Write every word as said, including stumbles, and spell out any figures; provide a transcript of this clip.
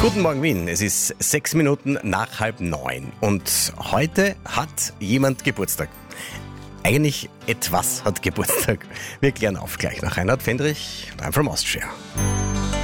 Guten Morgen Wien, es ist sechs Minuten nach halb neun und heute hat jemand Geburtstag. Eigentlich etwas hat Geburtstag. Wir klären auf gleich nach Reinhard Fendrich und I'm from Austria.